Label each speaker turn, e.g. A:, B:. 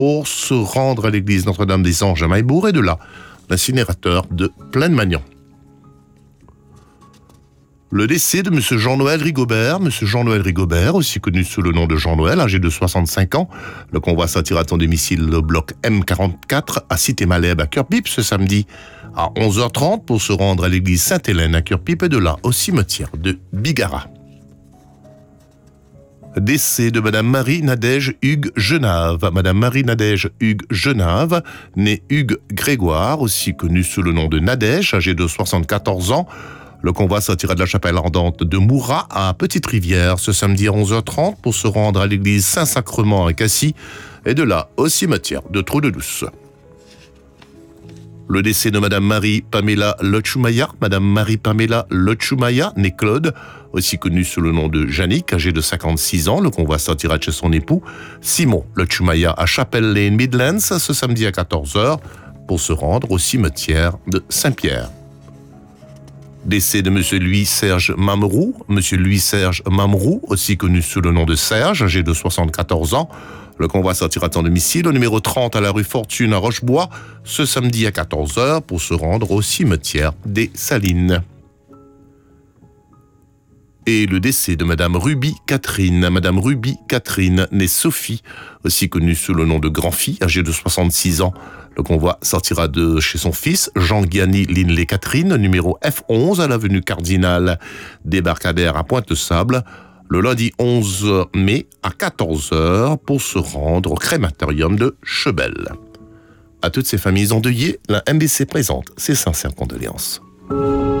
A: pour se rendre à l'église Notre-Dame des Anges à Maillebourg et de là, l'incinérateur de Plaine-Magnan. Le décès de M. Jean-Noël Rigobert. M. Jean-Noël Rigobert, aussi connu sous le nom de Jean-Noël, âgé de 65 ans. Le convoi sortira à son domicile le bloc M44 à Cité-Malherbe à Cœur-Pipe ce samedi à 11h30 pour se rendre à l'église Sainte-Hélène à Cœur-Pipe et de là au cimetière de Bigara. Décès de Madame Marie-Nadège Hugues Genave. Madame Marie-Nadège Hugues Genave, née Hugues Grégoire, aussi connu sous le nom de Nadège, âgée de 74 ans. Le convoi sortira de la chapelle ardente de Mourat à Petite-Rivière ce samedi à 11h30 pour se rendre à l'église Saint-Sacrement à Cassis et de là au cimetière de Trou-de-Douce. Le décès de Madame Marie-Pamela Lochumaya. Madame Marie-Pamela Lochumaya, née Claude, aussi connue sous le nom de Jannick, âgée de 56 ans. Le convoi sortira de chez son époux Simon Lochumaya à Chapel Lane Midlands ce samedi à 14h pour se rendre au cimetière de Saint-Pierre. Décès de M. Louis-Serge Mamroux. M. Louis-Serge Mamroux, aussi connu sous le nom de Serge, âgé de 74 ans. Le convoi sortira de son domicile au numéro 30 à la rue Fortune à Rochebois ce samedi à 14h pour se rendre au cimetière des Salines. Et le décès de Madame Ruby Catherine. Madame Ruby Catherine, née Sophie, aussi connue sous le nom de Grand-Fille, âgée de 66 ans. Le convoi sortira de chez son fils, Jean-Guiani Linley Catherine, numéro F11 à l'avenue Cardinal Débarcadère à Pointe-de-Sable, le lundi 11 mai à 14h pour se rendre au crématorium de Chebel. À toutes ces familles endeuillées, la MBC présente ses sincères condoléances.